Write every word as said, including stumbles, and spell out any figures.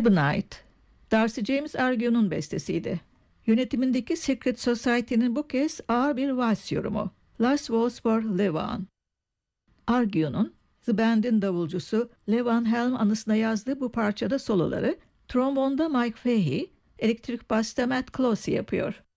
Ebonite, Darcy James Argue'nun bestesiydi. Yönetimindeki Secret Society'nin bu kez ağır bir vals yorumu. Last Waltz for Levan. Argue'nun The Band'in davulcusu Levan Helm anısına yazdığı bu parçada soloları trombonda Mike Fahey, elektrik basta Matt Closey yapıyor.